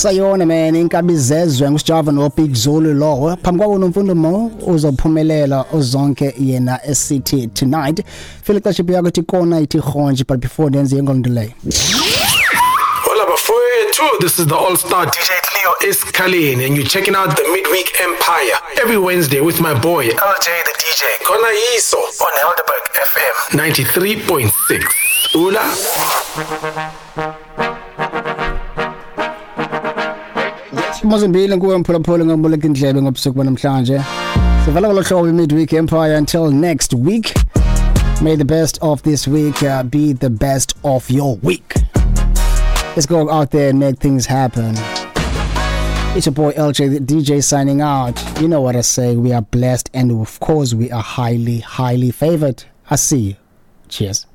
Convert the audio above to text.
Sayona man inkabizezwe ngusijava no Big Zulu lo phambi kwabo nomfundo mo uzophumelela uzonke yena eCity tonight feel like that yakho tikona ithi khonje but before then ngongdelay Hola bafowethu, this is the all-star DJ Cleo Escalene and you're checking out the Midweek Empire every Wednesday with my boy LJ the DJ Kona Iso on Helderberg FM 93.6 Ula Mozambile kuwe mphulaphula ngomboleka indlebe ngobusuku banamhlanje. Sivala kulohlobo Midweek Empire until next week. May the best of this week be the best of your week. Let's go out there and make things happen. It's your boy LJ the DJ signing out. You know what I say, we are blessed and of course we are highly favored. I see you. Cheers.